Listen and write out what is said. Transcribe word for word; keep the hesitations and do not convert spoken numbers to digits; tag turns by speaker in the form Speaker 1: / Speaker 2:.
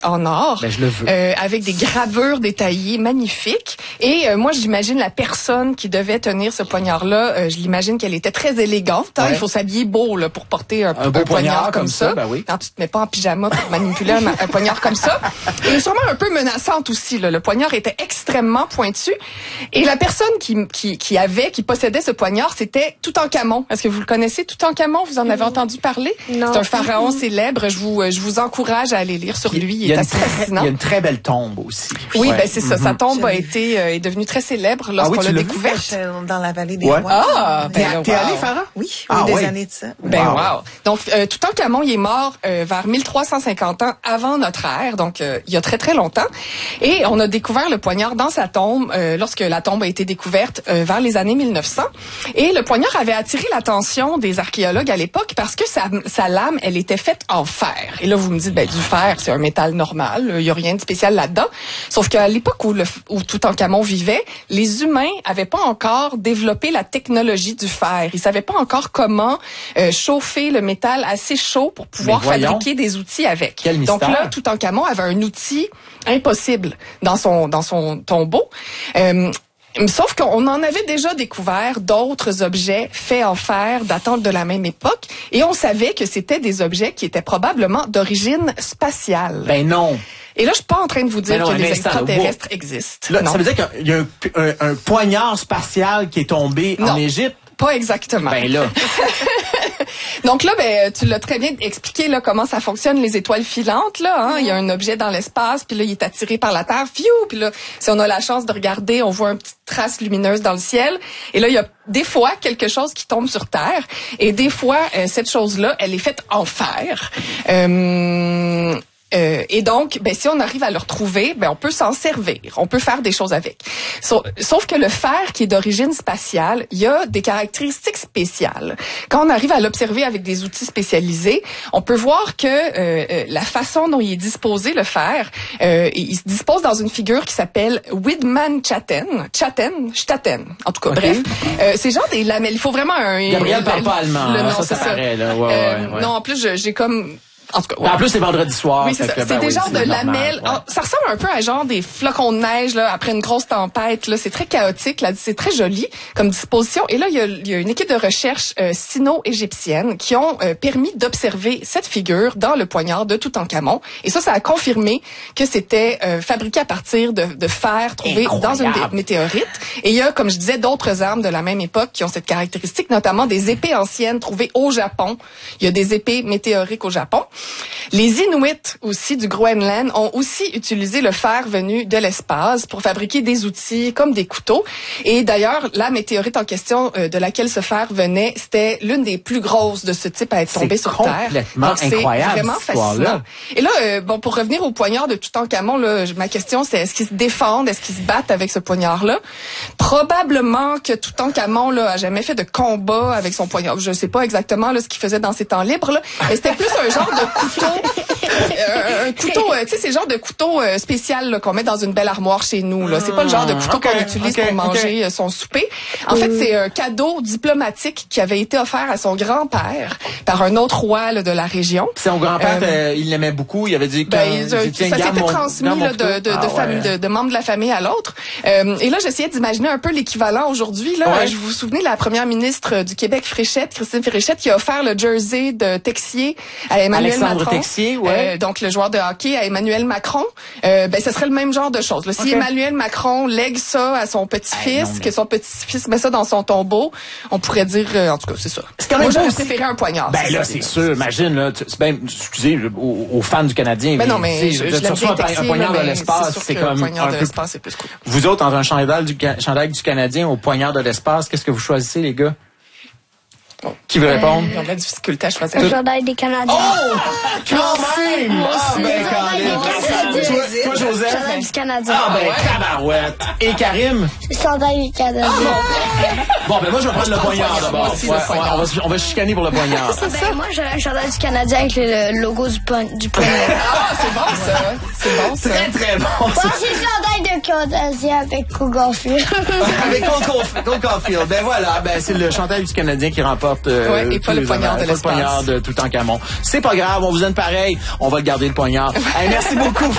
Speaker 1: en or,
Speaker 2: ben, je le veux.
Speaker 1: Euh, avec des gravures détaillées magnifiques. Et euh, moi, j'imagine la personne qui devait tenir ce poignard-là, euh, je l'imagine qu'elle était très élégante. Hein? Ouais. Il faut s'habiller beau là, pour porter un,
Speaker 2: un, beau
Speaker 1: un
Speaker 2: poignard,
Speaker 1: poignard comme,
Speaker 2: comme
Speaker 1: ça.
Speaker 2: ça ben oui.
Speaker 1: Quand tu te mets pas en pyjama pour manipuler un, un poignard comme ça. Et sûrement un peu menaçante aussi. Là. Le poignard était extrêmement pointu. Et la personne qui, qui, qui avait, qui possédait ce poignard, c'était Toutankhamon. Est-ce que vous le connaissez, Toutankhamon? Vous en avez entendu parler?
Speaker 3: Non.
Speaker 1: C'est un pharaon célèbre. Je vous, je vous encourage à aller lire sur lui. Il, il est assez
Speaker 2: très,
Speaker 1: fascinant.
Speaker 2: Il y a une très belle tombe aussi.
Speaker 1: Oui,
Speaker 2: ouais.
Speaker 1: ben c'est ça.
Speaker 2: Mm-hmm.
Speaker 1: Sa tombe a été euh, est devenue très célèbre lorsqu'on
Speaker 2: ah oui,
Speaker 1: l'a découverte.
Speaker 4: Dans la vallée des
Speaker 2: ouais.
Speaker 4: Rois.
Speaker 1: Ah, ben,
Speaker 2: t'es
Speaker 1: wow.
Speaker 2: allé, Farah?
Speaker 4: Oui,
Speaker 2: ah,
Speaker 4: des
Speaker 2: oui.
Speaker 4: années de ça.
Speaker 1: Ben
Speaker 2: wow.
Speaker 1: wow. Donc euh, Toutankhamon, il est mort euh, vers mille trois cent cinquante ans avant notre ère, donc euh, il y a très très longtemps. Et on a découvert le poignard dans sa tombe euh, lorsque la tombe a été découverte euh, vers les années mille neuf cents. Et le poignard avait attiré l'attention des archéologues à l'époque parce que sa, sa lame, elle était faite en fer. Et là, vous me dites, ben du fer, c'est un métal normal, il y a rien de spécial là-dedans. Sauf qu'à l'époque où, le, où Toutankhamon vivait, les humains avaient pas encore développé la technologie du fer. Ils savaient pas encore comment euh, chauffer le métal assez chaud pour pouvoir fabriquer des outils avec.
Speaker 2: Quel mystère.
Speaker 1: Donc là, Toutankhamon avait un outil impossible dans son dans son tombeau. Euh, Sauf qu'on en avait déjà découvert d'autres objets faits en fer datant de la même époque et on savait que c'était des objets qui étaient probablement d'origine spatiale.
Speaker 2: Ben non.
Speaker 1: Et là, je suis pas en train de vous dire
Speaker 2: non,
Speaker 1: que les
Speaker 2: instant,
Speaker 1: extraterrestres
Speaker 2: wow.
Speaker 1: existent.
Speaker 2: Là,
Speaker 1: non.
Speaker 2: ça veut dire qu'il y a un, un, un poignard spatial qui est tombé
Speaker 1: non,
Speaker 2: en Égypte?
Speaker 1: Pas exactement.
Speaker 2: Ben là.
Speaker 1: Donc là, ben tu l'as très bien expliqué là comment ça fonctionne les étoiles filantes là. Hein? Mm-hmm. Il y a un objet dans l'espace, puis là il est attiré par la Terre, fiou, puis là si on a la chance de regarder, on voit une petite trace lumineuse dans le ciel. Et là il y a des fois quelque chose qui tombe sur Terre, et des fois euh, cette chose-là, elle est faite en fer. Euh, Euh, et donc, ben, si on arrive à le retrouver, ben, on peut s'en servir. On peut faire des choses avec. Sauf, sauf que le fer, qui est d'origine spatiale, il y a des caractéristiques spéciales. Quand on arrive à l'observer avec des outils spécialisés, on peut voir que euh, la façon dont il est disposé, le fer, euh, il se dispose dans une figure qui s'appelle Widmann-Chatten. Chatten, Chatten. En tout cas, okay. bref. Euh, c'est genre des lamelles. Il faut vraiment un...
Speaker 2: Gabriel parle pas allemand.
Speaker 1: Le, non,
Speaker 2: ça, ça,
Speaker 1: ça
Speaker 2: paraît, là. Ouais,
Speaker 1: euh,
Speaker 2: ouais, ouais.
Speaker 1: Non, en plus, j'ai comme... En tout cas, ouais.
Speaker 2: En plus, c'est vendredi soir.
Speaker 1: Oui, c'est ça.
Speaker 2: Que, ben
Speaker 1: c'est des
Speaker 2: oui,
Speaker 1: genres
Speaker 2: c'est
Speaker 1: de
Speaker 2: normal,
Speaker 1: lamelles.
Speaker 2: ouais.
Speaker 1: Ça ressemble un peu à genre des flocons de neige là après une grosse tempête. Là, c'est très chaotique. Là, c'est très joli comme disposition. Et là, il y a, il y a une équipe de recherche euh, sino-égyptienne qui ont euh, permis d'observer cette figure dans le poignard de Toutankhamon. Et ça, ça a confirmé que c'était euh, fabriqué à partir de, de fer trouvé
Speaker 2: Incroyable.
Speaker 1: dans une météorite. Et il y a, comme je disais, d'autres armes de la même époque qui ont cette caractéristique, notamment des épées anciennes trouvées au Japon. Il y a des épées météoriques au Japon. Les Inuits aussi du Groenland ont aussi utilisé le fer venu de l'espace pour fabriquer des outils comme des couteaux. Et d'ailleurs, la météorite en question euh, de laquelle ce fer venait, c'était l'une des plus grosses de ce type à être tombée sur Terre.
Speaker 2: C'est complètement incroyable,
Speaker 1: c'est vraiment fascinant. Et là, euh, bon, pour revenir au poignard de Toutankhamon, là, ma question c'est est-ce qu'ils se défendent, est-ce qu'ils se battent avec ce poignard-là? Probablement que Toutankhamon là a jamais fait de combat avec son poignard. Je sais pas exactement là ce qu'il faisait dans ses temps libres là, mais c'était plus un genre de couteau. Euh, un couteau, euh, tu sais, c'est le genre de couteau euh, spécial là, qu'on met dans une belle armoire chez nous. Là, c'est pas le genre de couteau
Speaker 2: okay,
Speaker 1: qu'on utilise
Speaker 2: okay,
Speaker 1: pour manger
Speaker 2: okay.
Speaker 1: euh, son souper. En fait, c'est un cadeau diplomatique qui avait été offert à son grand-père par un autre roi là, de la région.
Speaker 2: Son grand-père,
Speaker 1: Euh,
Speaker 2: euh, il l'aimait beaucoup. Il avait dit que
Speaker 1: ben, il,
Speaker 2: ça
Speaker 1: s'était transmis là, de, de,
Speaker 2: ah,
Speaker 1: de, famille,
Speaker 2: ouais.
Speaker 1: de, de membres de la famille à l'autre. Euh, et là, j'essayais d'imaginer un peu l'équivalent aujourd'hui. Là,
Speaker 2: ouais.
Speaker 1: je vous souvenez de la première ministre du Québec, Fréchette, Christine Fréchette, qui a offert le jersey de Texier à Emmanuel
Speaker 2: Alexandre
Speaker 1: Macron.
Speaker 2: Texier, ouais.
Speaker 1: Euh, donc le joueur de hockey à Emmanuel Macron. Euh, ben, ce serait le même genre de choses. Là. Si
Speaker 2: okay.
Speaker 1: Emmanuel Macron lègue ça à son petit-fils, hey, mais... que son petit-fils met ça dans son tombeau, on pourrait dire, euh, en tout cas, c'est ça.
Speaker 2: Quand
Speaker 1: Moi,
Speaker 2: même
Speaker 1: j'aurais
Speaker 2: aussi...
Speaker 1: préféré un poignard.
Speaker 2: Ben là, c'est sûr. Imagine, là, c'est ben, excusez, aux, aux fans du Canadien.
Speaker 1: Ben non, mais je, je, je
Speaker 2: reçois un, un poignard de l'espace, c'est comme
Speaker 1: poignard
Speaker 2: un
Speaker 1: de
Speaker 2: peu...
Speaker 1: l'espace, c'est plus cool.
Speaker 2: Vous autres, dans un chandail du, chandail du Canadien au poignard de l'espace, qu'est-ce que vous choisissez, les gars?
Speaker 1: Bon.
Speaker 2: Qui veut répondre?
Speaker 1: Ils ont de la difficulté à choisir.
Speaker 3: Le chandail des Canadiens.
Speaker 2: Oh! Quand même! Ah, ben,
Speaker 3: Canadiens.
Speaker 2: Toi, Joseph?
Speaker 3: Le chandail du Canadien.
Speaker 2: Ah, ben, tabarouette. Et Karim?
Speaker 3: Le chandail du Canadien.
Speaker 2: Bon, ben, moi, je vais prendre le poignard d'abord. Ouais, ouais, on, va, on va chicaner pour le poignard.
Speaker 3: Ben, moi, j'ai un chandail du Canadien avec le logo du, du poignard.
Speaker 1: Ah, c'est bon, ça. C'est bon, ça.
Speaker 2: Très, très bon.
Speaker 3: Moi, j'ai le chandail de Canadien avec Cole Caulfield.
Speaker 2: Avec Cole Caulfield. Ben, voilà. Ben, c'est le chandail du Canadien qui remporte. Euh,
Speaker 1: ouais, et pas le poignard de l'espace.
Speaker 2: Pas le poignard de Toutankhamon. C'est pas grave, on vous donne pareil. On va le garder, le poignard. Hey, merci beaucoup.